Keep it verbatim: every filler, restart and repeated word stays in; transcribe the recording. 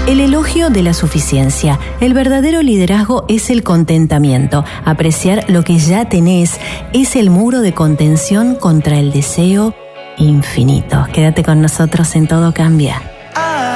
El elogio de la suficiencia. El verdadero liderazgo es el contentamiento. Apreciar lo que ya tenés es el muro de contención contra el deseo infinito. Quédate con nosotros en Todo Cambia.